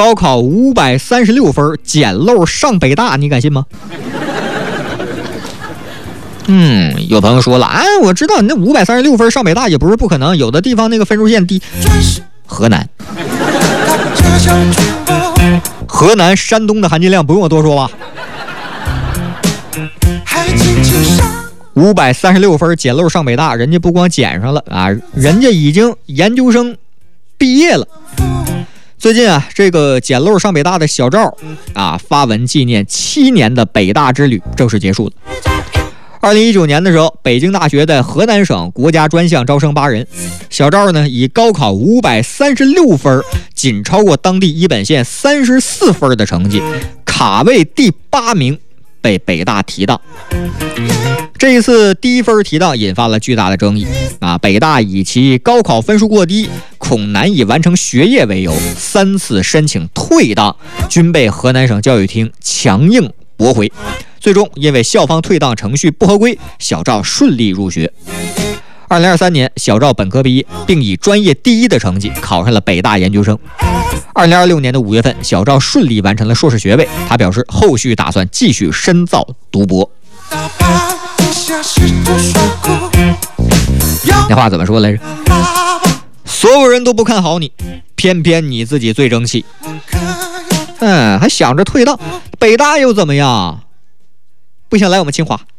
高考536分，捡漏上北大，你敢信吗？有朋友说了，我知道你那536分上北大也不是不可能，有的地方那个分数线低。河南、山东的含金量不用我多说吧。536分捡漏上北大，人家不光捡上了啊，人家已经研究生毕业了。最近啊，这个捡漏上北大的小赵啊，发文纪念7年的北大之旅正式结束了。2019年的时候，北京大学在河南省国家专项招生8人，小赵呢以高考536分，仅超过当地一本线34分的成绩，卡位第8名，被北大提档。这一次低分提档引发了巨大的争议啊！北大以其高考分数过低，恐难以完成学业为由，3次申请退档，均被河南省教育厅强硬驳回。最终因为校方退档程序不合规，小赵顺利入学。2023年，小赵本科毕业，并以专业第1的成绩考上了北大研究生。2026年的5月份，小赵顺利完成了硕士学位。他表示，后续打算继续深造读博。那话怎么说来着？所有人都不看好你，偏偏你自己最争气。还想着退档，北大又怎么样？不想来我们清华。